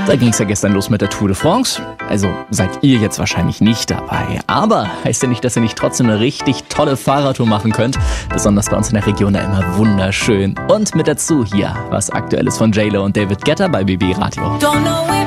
Da ging es ja gestern los mit der Tour de France. Also seid ihr jetzt wahrscheinlich nicht dabei. Aber heißt ja nicht, dass ihr nicht trotzdem eine richtig tolle Fahrradtour machen könnt. Besonders bei uns in der Region da immer wunderschön. Und mit dazu hier was Aktuelles von J-Lo und David Guetta bei BB Radio.